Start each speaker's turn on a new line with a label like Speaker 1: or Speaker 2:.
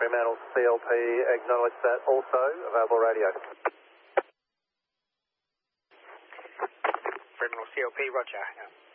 Speaker 1: Fremantle CLP, acknowledge that also, available radio.
Speaker 2: Fremantle CLP, roger.